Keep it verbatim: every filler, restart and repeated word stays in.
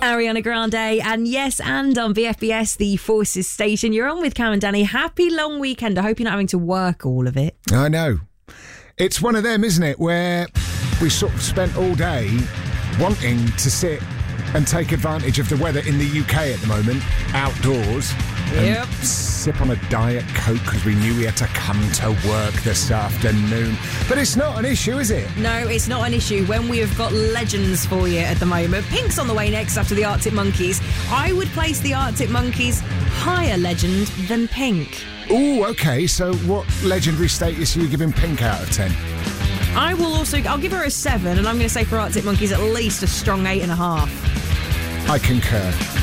Ariana Grande, and yes, and on V F B S, the Forces station. You're on with Cam and Danny. Happy long weekend. I hope you're not having to work all of it. I know. It's one of them, isn't it, where we sort of spent all day wanting to sit and take advantage of the weather in the U K at the moment, outdoors, Yep. and sip on a Diet Coke because we knew we had to come to work this afternoon. But it's not an issue, is it? No, it's not an issue when we have got legends for you at the moment. Pink's on the way next after the Arctic Monkeys. I would place the Arctic Monkeys higher legend than Pink. Ooh, OK, so what legendary status are you giving Pink out of ten? I will also, I'll give her a seven, and I'm going to say for Arctic Monkeys at least a strong eight and a half. I concur.